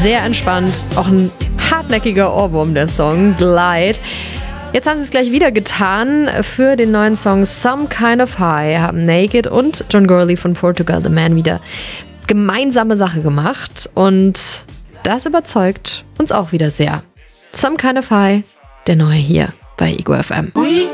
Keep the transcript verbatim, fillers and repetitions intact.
Sehr entspannt, auch ein hartnäckiger Ohrwurm, der Song Glide. Jetzt haben sie es gleich wieder getan. Für den neuen Song Some Kind of High haben Naked und John Gourley von Portugal The Man wieder gemeinsame Sache gemacht. Und das überzeugt uns auch wieder sehr. Some Kind of High, der neue hier bei Ego F M. We